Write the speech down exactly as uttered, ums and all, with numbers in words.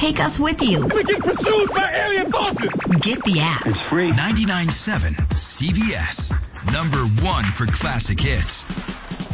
Take us with you. We get pursued by alien forces. Get the app. It's free. ninety-nine point seven C B S. Number one for classic hits.